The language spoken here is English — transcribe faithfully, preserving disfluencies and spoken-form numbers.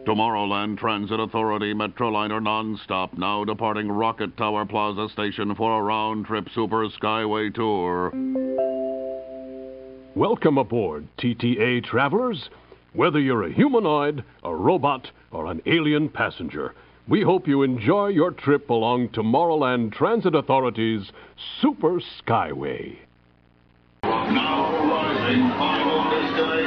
Tomorrowland Transit Authority Metroliner non-stop, now departing Rocket Tower Plaza Station for a round-trip Super Skyway tour. Welcome aboard, T T A travelers. Whether you're a humanoid, a robot, or an alien passenger, we hope you enjoy your trip along Tomorrowland Transit Authority's Super Skyway. Now arriving, final destination.